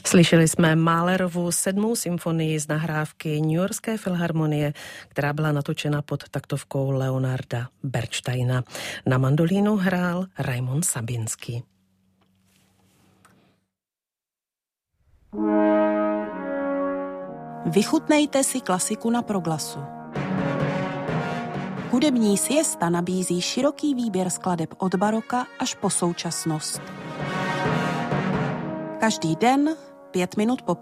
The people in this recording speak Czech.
Slyšeli jsme Mahlerovu 7. symfonii z nahrávky New Yorkské filharmonie, která byla natočena pod taktovkou Leonarda Bernsteina. Na mandolínu hrál Raimond Sabinský. Vychutnejte si klasiku na Proglasu. Hudební siesta nabízí široký výběr skladeb od baroka až po současnost. Každý den 5 minut po